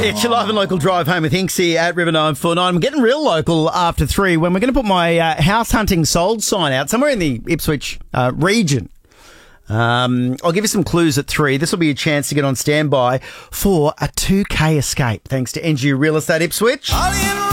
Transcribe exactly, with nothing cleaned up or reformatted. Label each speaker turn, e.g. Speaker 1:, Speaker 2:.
Speaker 1: It's your live and local drive home with Hinksy at River nine four nine. I'm getting real local after three when we're going to put my uh, house hunting sold sign out somewhere in the Ipswich uh, region. Um, I'll give you some clues at three. This will be a chance to get on standby for a two K escape thanks to N G Real Estate Ipswich.